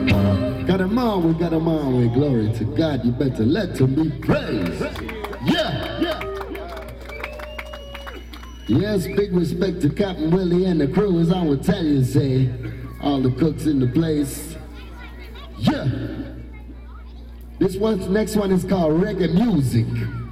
Got him on, we got him on, we glory to God. You better let him be praised. Yeah, yeah. Yes, big respect to Captain Willie and the crew, as I would tell you, say, all the cooks in the place. Yeah. Next one is called Reggae Music.